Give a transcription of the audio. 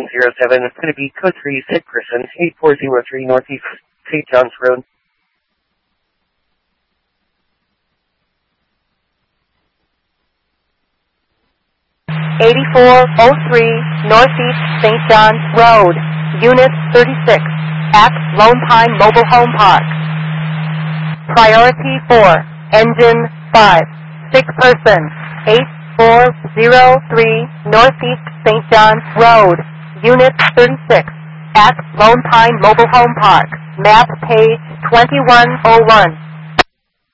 707, it's going to be code 3, Sid Person, 8403 Northeast St. John's Road. Northeast St. John's Road, Unit 36, at Lone Pine Mobile Home Park. Priority 4, Engine 5, sick person, 8403 Northeast St. John's Road, Unit 36, at Lone Pine Mobile Home Park, map page 2101.